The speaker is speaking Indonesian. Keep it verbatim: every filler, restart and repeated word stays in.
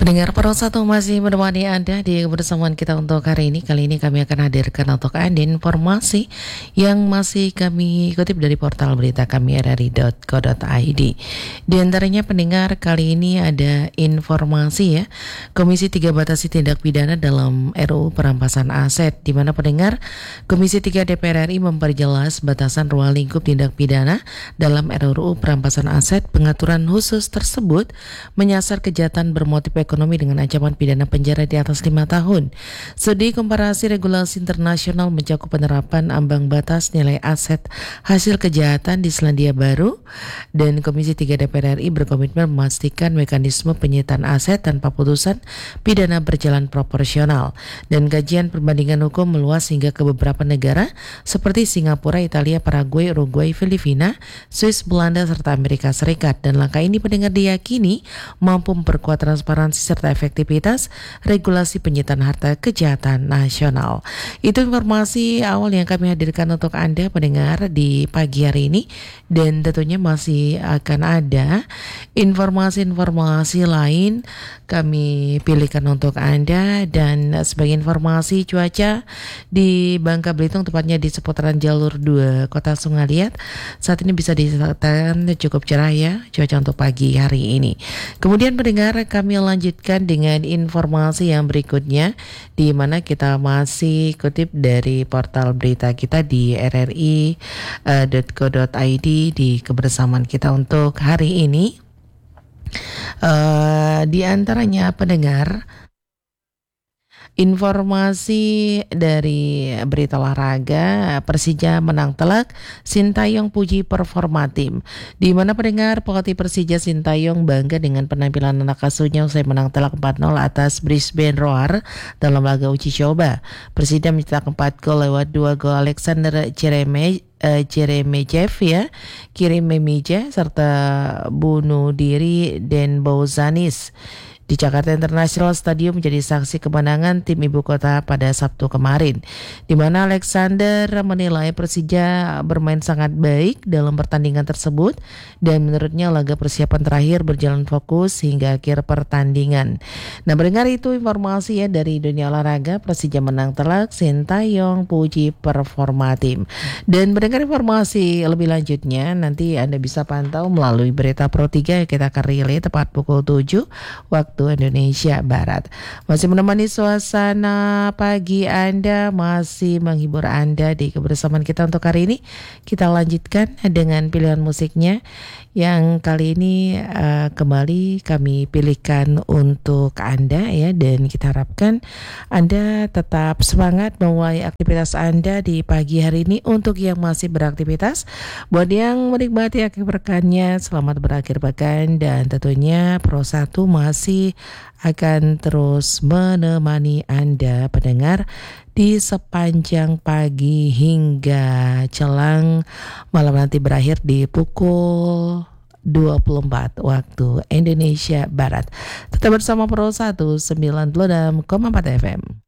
Pendengar Pro satu masih menemani Anda di kebersamaan kita untuk hari ini. Kali ini kami akan hadirkan untuk Anda informasi yang masih kami kutip dari portal berita kami r r i dot co dot i d. Di antaranya pendengar, kali ini ada informasi ya, Komisi tiga batasi tindak pidana dalam R U U perampasan aset, di mana pendengar Komisi tiga D P R R I memperjelas batasan ruang lingkup tindak pidana dalam R U U perampasan aset. Pengaturan khusus tersebut menyasar kejahatan bermotif ekonomi dengan ancaman pidana penjara di atas lima tahun. Studi komparasi regulasi internasional mencakup penerapan ambang batas nilai aset hasil kejahatan di Selandia Baru, dan Komisi tiga D P R R I berkomitmen memastikan mekanisme penyitaan aset tanpa putusan pidana berjalan proporsional, dan kajian perbandingan hukum meluas hingga ke beberapa negara seperti Singapura, Italia, Paraguay, Uruguay, Filipina, Swiss, Belanda, serta Amerika Serikat. Dan langkah ini pendengar diyakini mampu memperkuat transparansi serta efektivitas regulasi penyitaan harta kejahatan nasional. Itu informasi awal yang kami hadirkan untuk Anda pendengar di pagi hari ini, dan tentunya masih akan ada informasi-informasi lain kami pilihkan untuk Anda. Dan sebagai informasi cuaca di Bangka Belitung, tepatnya di seputaran jalur dua Kota Sungaliat, saat ini bisa dikatakan cukup cerah ya cuaca untuk pagi hari ini. Kemudian pendengar, kami lanjutkan dengan informasi yang berikutnya, di mana kita masih kutip dari portal berita kita di r r i dot co dot i d di kebersamaan kita untuk hari ini. Uh, di antaranya pendengar, informasi dari berita olahraga, Persija menang telak, Sintayong puji performa tim. Di mana pendengar, pelatih Persija Sintayong bangga dengan penampilan anak asuhnya usai menang telak empat nol atas Brisbane Roar dalam laga uji coba. Persija mencetak empat gol lewat dua gol Alexander Jereme uh, Jeremejev ya, Kirimemija serta bunuh diri Dan Bouzanis di Jakarta International Stadium menjadi saksi kemenangan tim ibu kota pada Sabtu kemarin, di mana Alexander menilai Persija bermain sangat baik dalam pertandingan tersebut, dan menurutnya laga persiapan terakhir berjalan fokus hingga akhir pertandingan. Nah, mendengar itu informasi ya dari dunia olahraga. Persija menang telak, Sintayong puji performa tim. Dan mendengar informasi lebih lanjutnya nanti Anda bisa pantau melalui Berita Pro tiga yang kita akan relay tepat pukul tujuh waktu Indonesia Barat. Masih menemani suasana pagi Anda, masih menghibur Anda di kebersamaan kita untuk hari ini. Kita lanjutkan dengan pilihan musiknya yang kali ini uh, kembali kami pilihkan untuk Anda ya, dan kita harapkan Anda tetap semangat memulai aktivitas Anda di pagi hari ini. Untuk yang masih beraktivitas, buat yang menikmati akhir pekannya, selamat berakhir pekan, dan tentunya Pro satu masih akan terus menemani Anda pendengar di sepanjang pagi hingga jelang malam nanti, berakhir di pukul dua puluh empat waktu Indonesia Barat. Tetap bersama Pro satu sembilan puluh enam koma empat F M.